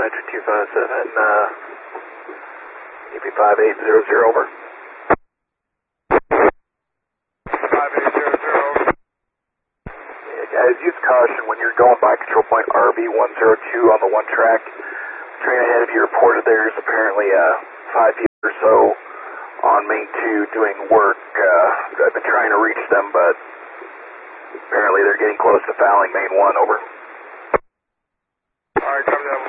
Roger 257, EP5800, over. 5800, over. Yeah, guys, use caution when you're going by control point RB102 on the one track. Train ahead of you reported there's apparently 5 people or so on main 2 doing work. I've been trying to reach them, but apparently they're getting close to fouling main 1, over. Alright, copy that.